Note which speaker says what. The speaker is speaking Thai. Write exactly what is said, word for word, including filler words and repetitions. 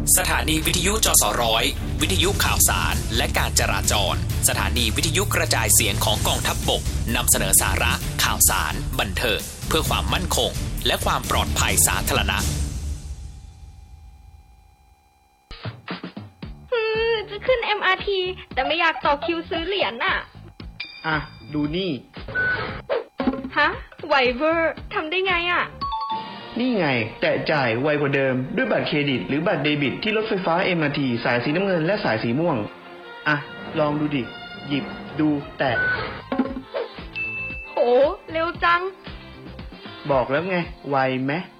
Speaker 1: สถานีวิทยุจสร้อยวิทยุข่าวสารและการจราจรสถานีวิทยุกระจายเสียงของกองทัพบกนำเสนอสาระข่าวสารบันเทิงเพื่อความมั่นคงและความปลอดภัยสาธารณะ
Speaker 2: ฮือจะขึ้น เอ็ม อาร์ ที แต่ไม่อยากต่อคิวซื้อเหรียญน่ะ
Speaker 3: อ่ะดูนี่
Speaker 2: ฮะไวเวอร์ทำได้ไงอ่ะ
Speaker 3: นี่ไงแตะจ่ายไวกว่าเดิมด้วยบัตรเครดิตหรือบัตรเดบิตที่รถไฟฟ้า เอ็ม อาร์ ที สายสีน้ำเงินและสายสีม่วงอ่ะลองดูดิหยิบดูแตะ
Speaker 2: โหเร็วจัง
Speaker 3: บอกแล้วไงไวไหม